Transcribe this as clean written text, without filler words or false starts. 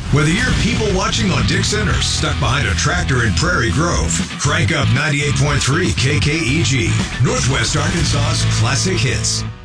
Whether you're people watching on Dixon or stuck behind a tractor in Prairie Grove, crank up 98.3 KKEG, Northwest Arkansas's classic hits.